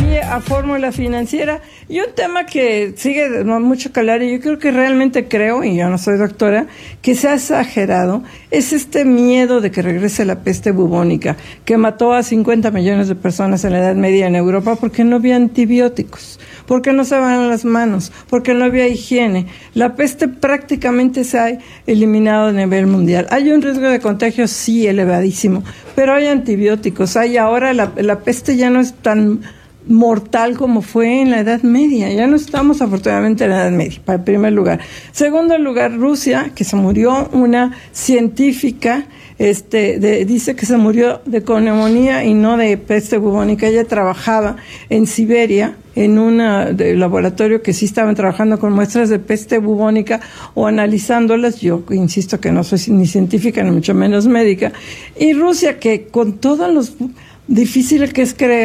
oye a Fórmula Financiera. Y un tema que sigue mucho calar, y yo creo que realmente creo, y yo no soy doctora, que se ha exagerado, es este miedo de que regrese la peste bubónica, que mató a 50 millones de personas en la Edad Media en Europa porque no había antibióticos, porque no se lavaban las manos, porque no había higiene. La peste prácticamente se ha eliminado a nivel mundial. Hay un riesgo de contagio, sí, elevadísimo, pero hay antibióticos. Ahora la peste ya no es tan mortal como fue en la Edad Media. Ya no estamos afortunadamente en la Edad Media, en primer lugar. Segundo lugar, Rusia, que se murió una científica, dice que se murió de neumonía y no de peste bubónica. Ella trabajaba en Siberia en un laboratorio que sí estaban trabajando con muestras de peste bubónica o analizándolas. Yo insisto que no soy ni científica ni mucho menos médica. Y Rusia, que con todos los difícil que es creer